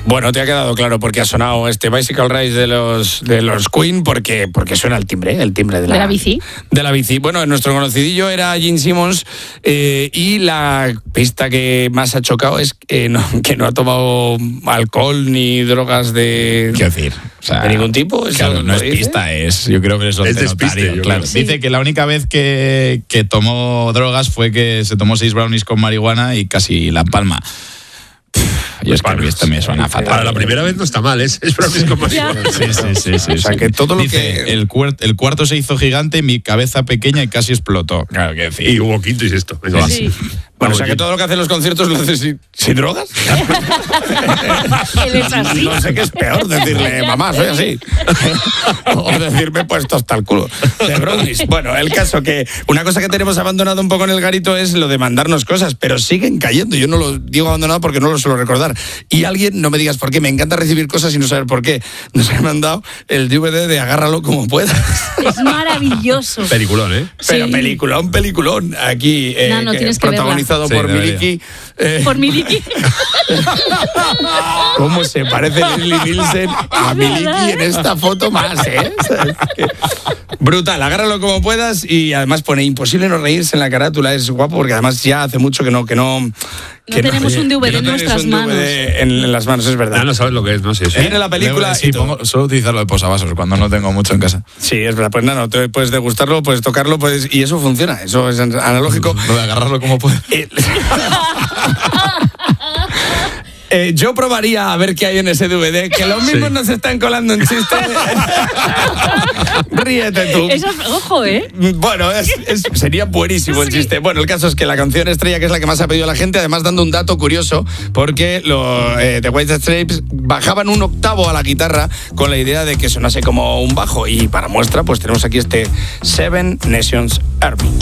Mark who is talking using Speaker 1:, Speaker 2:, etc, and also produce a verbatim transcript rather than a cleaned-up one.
Speaker 1: Bueno, te ha quedado claro porque ha sonado este Bicycle Race de los de los Queen, porque, porque suena el timbre, el timbre de la,
Speaker 2: de la bici.
Speaker 1: De la bici. Bueno, nuestro conocidillo era Gene Simmons eh, y la pista que más ha chocado es que no, que no ha tomado alcohol ni drogas de...
Speaker 3: ¿Qué decir? O sea,
Speaker 1: de ningún tipo.
Speaker 3: Claro, no es dice? pista, es, yo creo que es lo
Speaker 4: es despiste,
Speaker 3: claro.
Speaker 4: Sí.
Speaker 3: Dice que la única vez que, que tomó drogas fue que se tomó seis brownies con marihuana y casi la palma. Y es que esto me suena fatal.
Speaker 4: Para la primera vez no está mal, ¿eh? Es brownies con marihuana.
Speaker 3: Sí, sí, sí, sí.
Speaker 1: O sea,
Speaker 3: sí.
Speaker 1: que todo lo
Speaker 3: Dice,
Speaker 1: que...
Speaker 3: El, cuart- el cuarto se hizo gigante, mi cabeza pequeña y casi explotó. Claro que decir.
Speaker 4: Y hubo quinto y sexto. Venga,
Speaker 2: Sí.
Speaker 1: Bueno, o sea, que todo lo que hacen los conciertos lo haces sin, sin drogas.
Speaker 2: Él es así.
Speaker 1: No sé qué es peor, decirle, mamá, soy así. O decirme, puesto hasta el culo. De brownies. Bueno, el caso que una cosa que tenemos abandonado un poco en el garito es lo de mandarnos cosas, pero siguen cayendo. Yo no lo digo abandonado porque no lo suelo recordar. Y alguien, no me digas por qué, me encanta recibir cosas y no saber por qué. Nos ha mandado el D V D de Agárralo como puedas.
Speaker 2: Es maravilloso.
Speaker 4: Peliculón, ¿eh?
Speaker 1: Pero
Speaker 2: Sí.
Speaker 1: peliculón, peliculón. Aquí, eh,
Speaker 2: No, no,
Speaker 1: que
Speaker 2: tienes que
Speaker 1: protagonizado
Speaker 3: verla.
Speaker 1: por
Speaker 3: Sí, debería.
Speaker 1: Miliki. Eh,
Speaker 2: Por Miliki.
Speaker 1: ¿Cómo se parece Leslie Nielsen a
Speaker 2: Es
Speaker 1: Miliki
Speaker 2: verdad,
Speaker 1: en esta foto más, eh? Brutal, agárralo como puedas y además pone imposible no reírse en la carátula, es guapo porque además ya hace mucho que no... Que no
Speaker 2: No tenemos un D V D
Speaker 1: que
Speaker 2: en
Speaker 1: no
Speaker 2: nuestras
Speaker 1: tenéis un D V D en, en las manos, es verdad.
Speaker 4: Ya no sabes lo que es, no sé. Sí.
Speaker 1: Viene la película
Speaker 3: Sí,
Speaker 1: y todo.
Speaker 3: pongo, suelo utilizarlo de posavasos cuando no tengo mucho en casa.
Speaker 1: Sí, es verdad, pues nada, no, te puedes degustarlo, puedes tocarlo, puedes, y eso funciona, eso es analógico.
Speaker 3: Lo de agarrarlo como pueda.
Speaker 1: Eh, eh, yo probaría a ver qué hay en ese D V D, que los mismos
Speaker 4: Sí.
Speaker 1: nos están colando en chistes. Ríete tú.
Speaker 2: Eso es, ojo, ¿eh?
Speaker 1: Bueno, es, es- sería buenísimo el
Speaker 2: Sí.
Speaker 1: chiste. Bueno, el caso es que la canción estrella, que es la que más ha pedido la gente, además dando un dato curioso, porque los eh, The White Stripes bajaban un octavo a la guitarra con la idea de que sonase como un bajo. Y para muestra, pues tenemos aquí este Seven Nations Army.